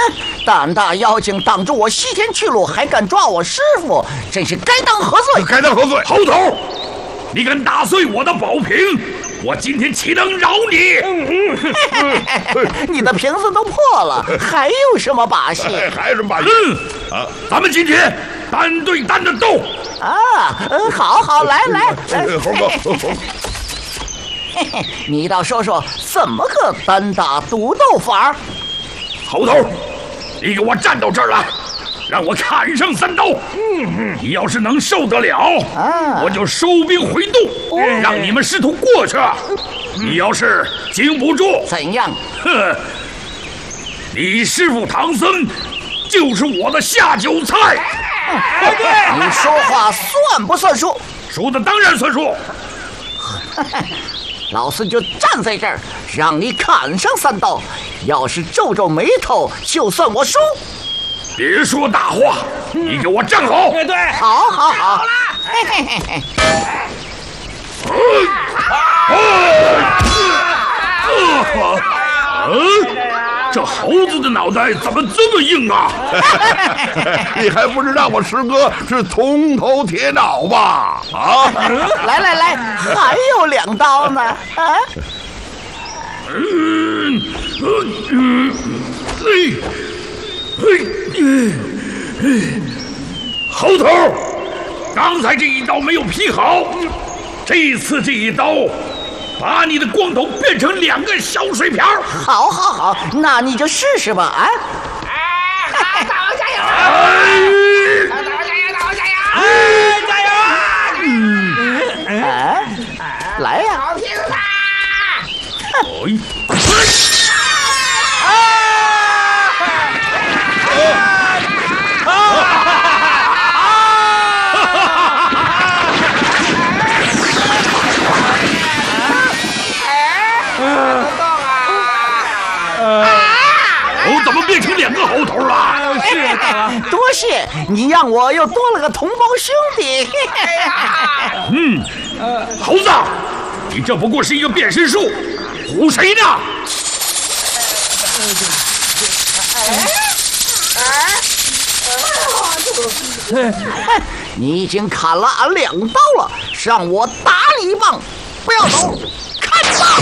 胆大妖精挡住我西天去路，还敢抓我师傅，真是该当何罪？ 该当何罪？ 猴头，你敢打碎我的宝瓶，我今天岂能饶你？ 你的瓶子都破了，还有什么把戏？ 还有什么把戏？ 咱们今天单对单的斗。 好，来， 猴哥， 你倒说说怎么个单打独斗法？ 猴头，你给我站到这儿来，让我砍上3刀。你要是能受得了，我就收兵回洞，让你们师徒过去。你要是经不住， 怎样？ 哼，你师傅唐僧就是我的下酒菜。 你说话算不算数？ 说的当然算数。 老孙就站在这儿，让你砍上3刀。要是皱皱眉头，就算我输。 别说大话，你给我站好。 对， 好。 好了。 这猴子的脑袋怎么这么硬啊？ 你还不知道我师哥是铜头铁脑吧？ 来，还有2刀呢。 猴头，刚才这一刀没有劈好，这次这一刀把你的光头变成2个小水瓢。 好，那你就试试吧。 大王加油！大王加油！加油！ 来呀！ 好听他！ 我怎么变成2个猴头了？ 是啊， 多谢你，让我又多了个同胞兄弟。 猴子，你这不过是一个变身术，唬谁呢？ 你已经砍了俺2刀了，让我打你一棒，不要走，看吧！